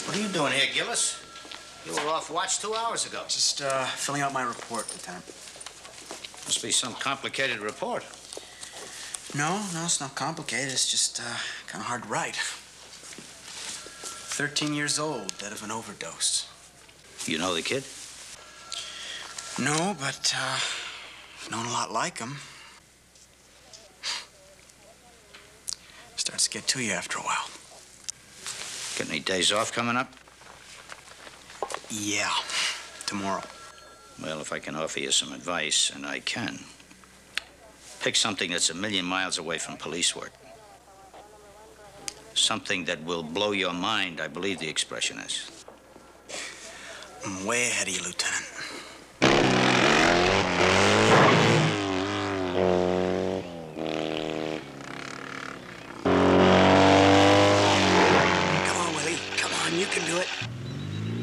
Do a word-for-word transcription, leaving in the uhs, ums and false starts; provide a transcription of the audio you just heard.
What are you doing here, Gillis? You were off watch two hours ago. Just uh, filling out my report, Lieutenant. Must be some complicated report. No, no, it's not complicated. It's just uh, kind of hard to write. Thirteen years old, dead of an overdose. You know the kid? No, but uh, known a lot like him. Starts to get to you after a while. Got any days off coming up? Yeah, tomorrow. Well, if I can offer you some advice, and I can, pick something that's a million miles away from police work. Something that will blow your mind, I believe the expression is. I'm way ahead of you, Lieutenant. Come on, Willie. Come on, you can do it.